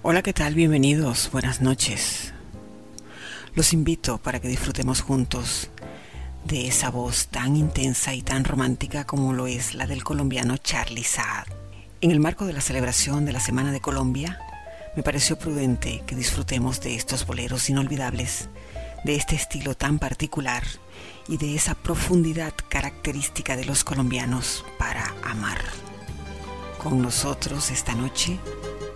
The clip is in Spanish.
Hola, ¿qué tal? Bienvenidos, buenas noches. Los invito para que disfrutemos juntos de esa voz tan intensa y tan romántica como lo es la del colombiano Charly Saad. En el marco de la celebración de la Semana de Colombia, me pareció prudente que disfrutemos de estos boleros inolvidables, de este estilo tan particular y de esa profundidad característica de los colombianos para amar. Con nosotros esta noche,